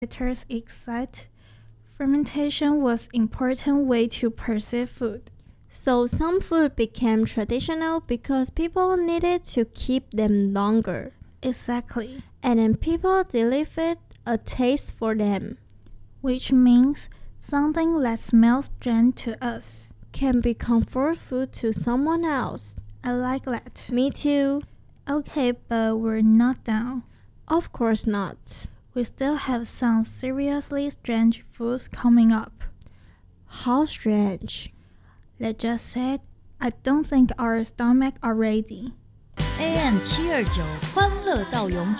Letters excite, fermentation was an important way to preserve food. So some food became traditional because people needed to keep them longer. Exactly. And then people developed a taste for them. Which means something that smells strange to us can be comfort food to someone else. I like that. Me too. Okay, but we're not done. Of course not. We still have some seriously strange foods coming up. How strange? Let's just say, I don't think our stomachs are ready. AM 729欢乐到永久。